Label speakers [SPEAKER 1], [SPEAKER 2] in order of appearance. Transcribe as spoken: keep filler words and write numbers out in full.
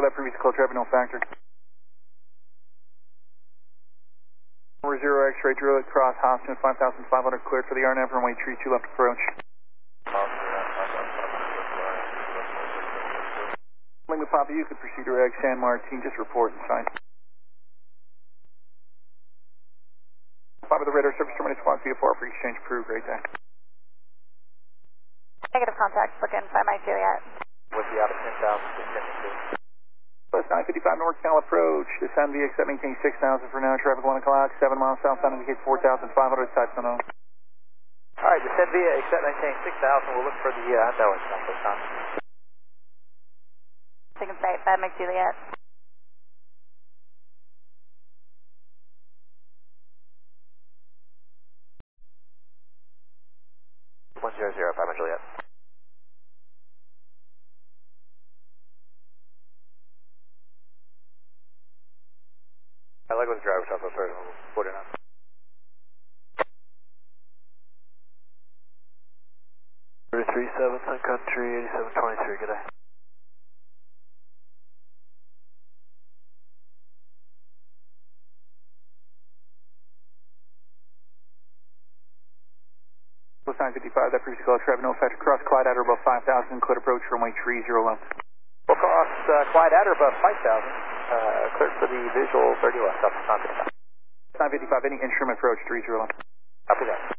[SPEAKER 1] that previous call, traffic, no factor. Number zero X-ray, drill it, cross, Hostin, five thousand five hundred, cleared for the R N F, runway tree two left approach. Lima Papa, you could proceed to X San Martin, just report and sign. Papa, the radar service terminates one via four for exchange approved, great day.
[SPEAKER 2] Negative contact, look in, five Mike Juliet.
[SPEAKER 3] With the out of ten thousand, continue to.
[SPEAKER 1] Plus nine fifty-five North Cal approach, descend V X seven, maintain six thousand for now, traffic one o'clock, seven miles southbound, indicate four thousand five hundred, types unknown.
[SPEAKER 3] Alright, descend via except maintain six thousand, we'll look for the uh, unknown stuff this time.
[SPEAKER 2] Second state, five Mike Juliet.
[SPEAKER 3] one zero zero, five Mike Juliet. I like with the driver, top of third, forty-nine. three seven, Sun Country, eighty-seven twenty-three, good day.
[SPEAKER 1] Plus nine fifty-five, that previous call, traffic, no factor, cross Clyde Adder above five thousand, clear approach, runway tree zero left.
[SPEAKER 3] We'll cross uh, Clyde Adder above five thousand, uh, cleared for the visual thirty left, up to nine fifty-five.
[SPEAKER 1] nine fifty-five, any instrument approach, three zero left.
[SPEAKER 3] Copy that.